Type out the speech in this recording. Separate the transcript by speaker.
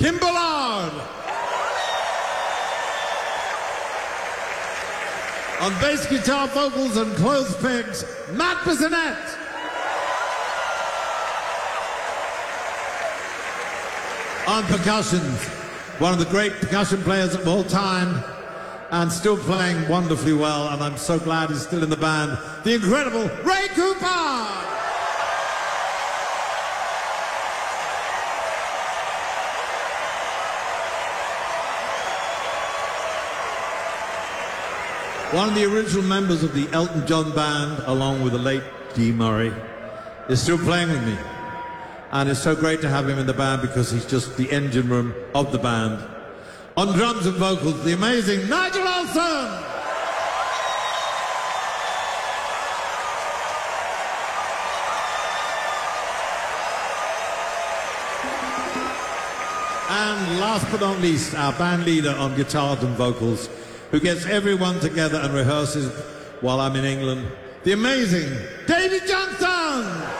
Speaker 1: Kim Ballard. On bass guitar, vocals and clothes pegs, Matt Bissonette. On percussions, one of the great percussion players of all time, and still playing wonderfully well, and I'm so glad he's still in the band, the incredible Ray Cooper! One of the original members of the Elton John band, along with the late Dee Murray, is still playing with me. And it's so great to have him in the band because he's just the engine room of the band. On drums and vocals, the amazing Nigel Olsson! And last but not least, our band leader on guitars and vocals, who gets everyone together and rehearses while I'm in England, the amazing Davy Johnstone!